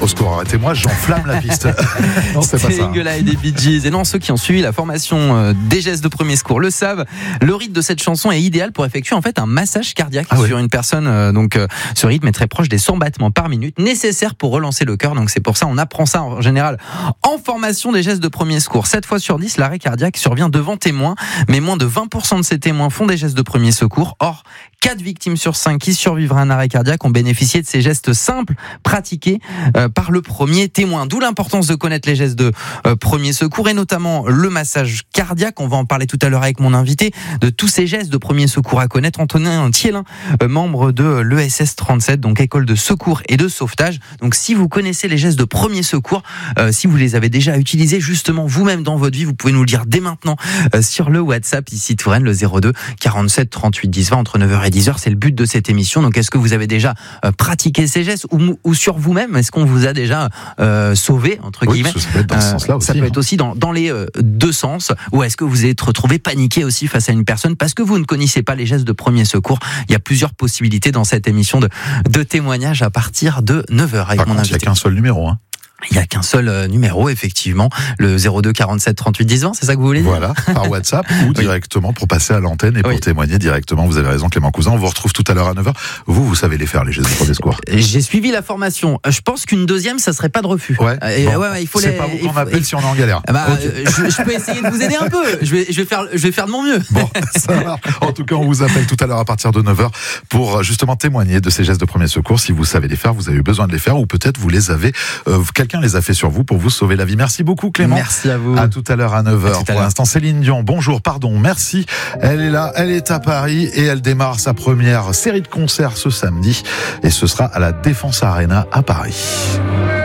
Au secours, arrêtez-moi, j'enflamme la piste. Non, c'est pas ça. Ingela et des Bee Gees. Et non, ceux qui ont suivi la formation des gestes de premier secours le savent. Le rythme de cette chanson est idéal pour effectuer en fait un massage cardiaque sur une personne. Ce rythme est très proche des 100 battements par minute, nécessaire pour relancer le cœur. Donc c'est pour ça on apprend ça en général en formation des gestes de premier secours. 7 fois sur 10, l'arrêt cardiaque survient devant témoins, mais moins de 20% de ces témoins font des gestes de premier secours. Or, 4 victimes sur 5 qui survivraient à un arrêt cardiaque ont bénéficié de ces gestes simples pratiqués par le premier témoin. D'où l'importance de connaître les gestes de premier secours et notamment le massage cardiaque. On va en parler tout à l'heure avec mon invité de tous ces gestes de premier secours à connaître. Antonin Thielin, membre de l'ESS 37, donc école de secours et de sauvetage. Donc si vous connaissez les gestes de premier secours, si vous les avez déjà utilisés justement vous-même dans votre vie, vous pouvez nous le dire dès maintenant sur le WhatsApp ici Touraine, le 02 47 38 10 20 entre 9h et 10h. C'est le but de cette émission. Donc est-ce que vous avez déjà pratiqué ces gestes ou sur vous-même? Est-ce qu'on vous a déjà sauvé entre guillemets? Ça peut être dans ce sens-là aussi. Ça peut être aussi dans les deux sens. Ou est-ce que vous êtes retrouvé paniqué aussi face à une personne parce que vous ne connaissez pas les gestes de premier secours? Il y a plusieurs possibilités dans cette émission de témoignages à partir de 9h avec mon invité. Il n'y a qu'un seul numéro, hein. Il n'y a qu'un seul numéro, effectivement, le 02 47 38 10 20, c'est ça que vous voulez dire? Voilà, par WhatsApp ou directement pour passer à l'antenne et pour témoigner directement. Vous avez raison, Clément Cousin. On vous retrouve tout à l'heure à 9h. Vous savez les faire, les gestes de premier secours. J'ai suivi la formation. Je pense qu'une deuxième, ça serait pas de refus. Il faut c'est pas vous qu'on appelle si on est en galère. Je peux essayer de vous aider un peu. Je vais faire de mon mieux. Bon, ça va. En tout cas, on vous appelle tout à l'heure à partir de 9h pour justement témoigner de ces gestes de premier secours. Si vous savez les faire, vous avez eu besoin de les faire ou peut-être vous les avez, quelqu'un les a fait sur vous pour vous sauver la vie. Merci beaucoup Clément. Merci à vous. À tout à l'heure à 9h. Pour l'instant, Céline Dion, merci. Elle est là, elle est à Paris et elle démarre sa première série de concerts ce samedi et ce sera à la Défense Arena à Paris.